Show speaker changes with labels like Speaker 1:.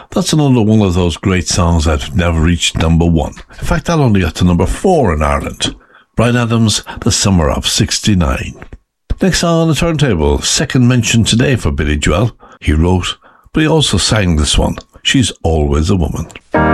Speaker 1: That's another one of those great songs that never reached number one. In fact, that only got to number 4 in Ireland. Bryan Adams, The Summer of '69. Next song on the turntable, second mention today for Billy Joel. He wrote, but he also sang this one, She's Always a Woman.